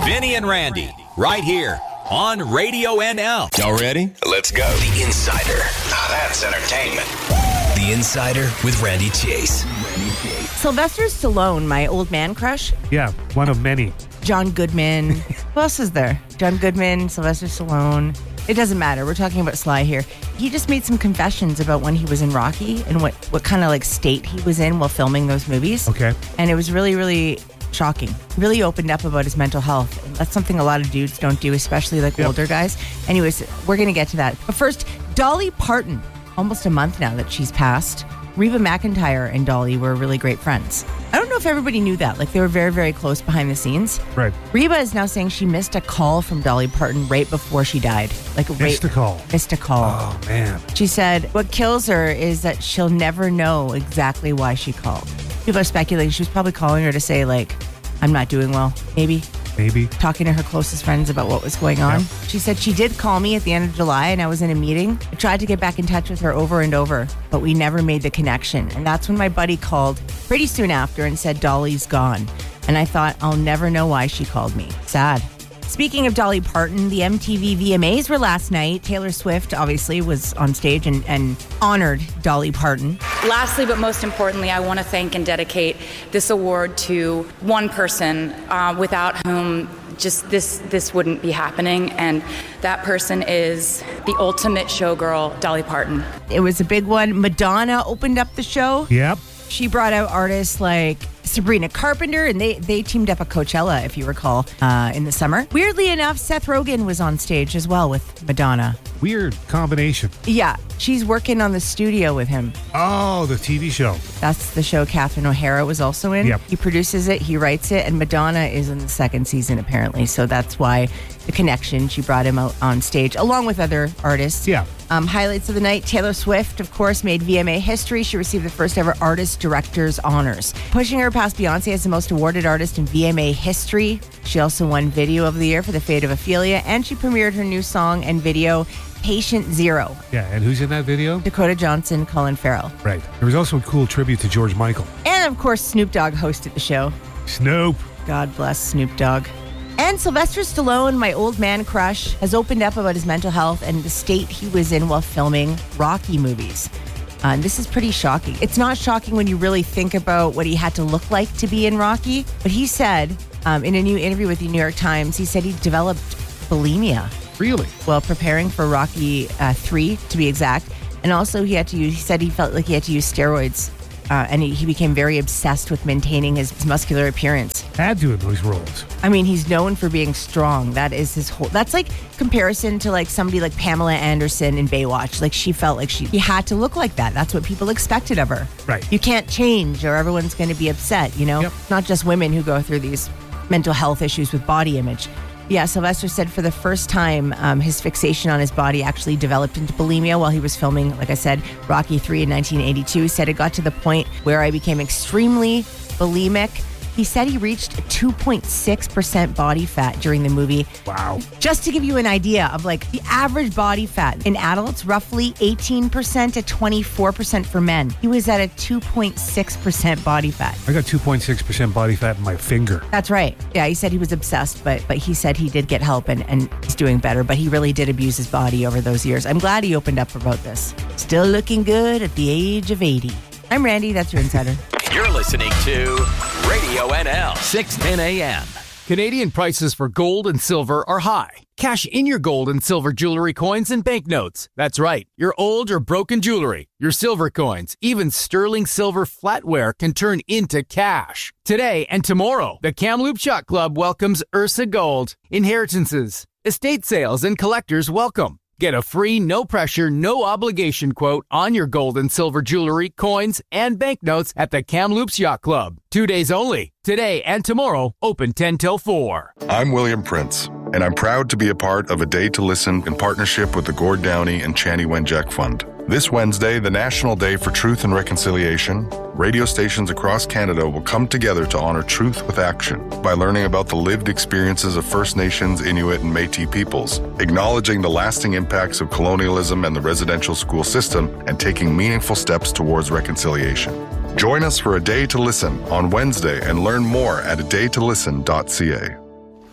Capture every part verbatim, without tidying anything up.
Vinny and Randy, right here on Radio N L. Y'all ready? Let's go. The Insider. Now that's entertainment. The Insider with Randy Chase. Sylvester Stallone, my old man crush. Yeah, one of many. John Goodman. Who else is there? John Goodman, Sylvester Stallone. It doesn't matter. We're talking about Sly here. He just made some confessions about when he was in Rocky and what, what kind of like state he was in while filming those movies. Okay. And it was really, really shocking. He really opened up about his mental health. And that's something a lot of dudes don't do, especially like Yep. older guys. Anyways, we're going to get to that. But first, Dolly Parton. Almost a month now that she's passed. Reba McEntire and Dolly were really great friends. I don't know if everybody knew that. Like, they were very, very close behind the scenes. Right. Reba is now saying she missed a call from Dolly Parton right before she died. Like, Missed right, a call. Missed a call. Oh, man. She said what kills her is that she'll never know exactly why she called. People are speculating she was probably calling her to say, like, I'm not doing well, maybe. Maybe. Talking to her closest friends about what was going on. Yep. She said she did call me at the end of July and I was in a meeting. I tried to get back in touch with her over and over, but we never made the connection. And that's when my buddy called pretty soon after and said Dolly's gone. And I thought, I'll never know why she called me. Sad. Speaking of Dolly Parton, the M T V V M As were last night. Taylor Swift obviously was on stage and, and honored Dolly Parton. Lastly, but most importantly, I want to thank and dedicate this award to one person uh, without whom just this this wouldn't be happening, and that person is the ultimate showgirl, Dolly Parton. It was a big one. Madonna opened up the show. Yep. She brought out artists like Sabrina Carpenter, and they, they teamed up at Coachella, if you recall, uh, in the summer. Weirdly enough, Seth Rogen was on stage as well with Madonna. Weird combination. Yeah, she's working on the studio with him. Oh, the T V show. That's the show Catherine O'Hara was also in. Yep. He produces it, he writes it, and Madonna is in the second season, apparently. So that's why the connection. She brought him out on stage, along with other artists. Yeah. Um, highlights of the night, Taylor Swift, of course, made V M A history. She received the first ever Artist Director's Honors, pushing her past Beyonce as the most awarded artist in V M A history. She also won Video of the Year for The Fate of Ophelia, and she premiered her new song and video, Patient Zero. Yeah, and who's in that video? Dakota Johnson, Colin Farrell. Right. There was also a cool tribute to George Michael. And, of course, Snoop Dogg hosted the show. Snoop. God bless Snoop Dogg. And Sylvester Stallone, my old man crush, has opened up about his mental health and the state he was in while filming Rocky movies. Uh, and this is pretty shocking. It's not shocking when you really think about what he had to look like to be in Rocky. But he said, um, in a new interview with the New York Times, he said he developed bulimia. Really? While preparing for Rocky uh, three, to be exact. And also he had to use, he said he felt like he had to use steroids. Uh, and he, he became very obsessed with maintaining his, his muscular appearance. Had to in those roles. I mean, he's known for being strong. That is his whole... That's like comparison to like somebody like Pamela Anderson in Baywatch. Like she felt like she, she had to look like that. That's what people expected of her. Right. You can't change or everyone's going to be upset, you know? Yep. Not just women who go through these mental health issues with body image. Yeah, Sylvester said for the first time, um, his fixation on his body actually developed into bulimia while he was filming, like I said, Rocky three in nineteen eighty-two. He said it got to the point where I became extremely bulimic. He said he reached two point six percent body fat during the movie. Wow. Just to give you an idea of like the average body fat in adults, roughly eighteen percent to twenty-four percent for men. He was at a two point six percent body fat. I got two point six percent body fat in my finger. That's right. Yeah, he said he was obsessed, but but he said he did get help and, and he's doing better, but he really did abuse his body over those years. I'm glad he opened up about this. Still looking good at the age of eighty. I'm Randy, that's your Insider. You're listening to Radio N L, six ten a.m. Canadian prices for gold and silver are high. Cash in your gold and silver jewelry coins and banknotes. That's right. Your old or broken jewelry, your silver coins, even sterling silver flatware can turn into cash. Today and tomorrow, the Kamloops Yacht Club welcomes Ursa Gold. Inheritances, estate sales, and collectors welcome. Get a free, no-pressure, no-obligation quote on your gold and silver jewelry, coins, and banknotes at the Kamloops Yacht Club. Two days only. Today and tomorrow, open ten till four. I'm William Prince, and I'm proud to be a part of A Day to Listen in partnership with the Gord Downey and Chani Wenjack Fund. This Wednesday, the National Day for Truth and Reconciliation, radio stations across Canada will come together to honor truth with action by learning about the lived experiences of First Nations, Inuit, and Métis peoples, acknowledging the lasting impacts of colonialism and the residential school system, and taking meaningful steps towards reconciliation. Join us for A Day to Listen on Wednesday and learn more at a day to listen dot c a.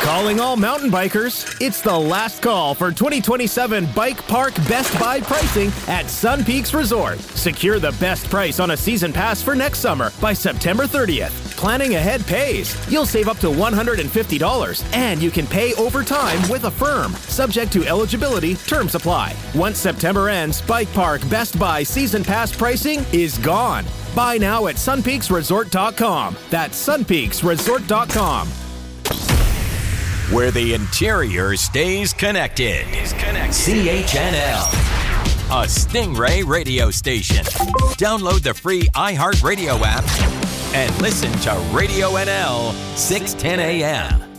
Calling all mountain bikers, it's the last call for twenty twenty-seven Bike Park Best Buy pricing at Sun Peaks Resort. Secure the best price on a season pass for next summer by September thirtieth. Planning ahead pays. You'll save up to one hundred fifty dollars, and you can pay over time with Affirm. Subject to eligibility, terms apply. Once September ends, Bike Park Best Buy season pass pricing is gone. Buy now at sun peaks resort dot com. That's sun peaks resort dot com. Where the interior stays connected. Is connected. C H N L, a Stingray radio station. Download the free iHeartRadio app and listen to Radio N L six ten a.m.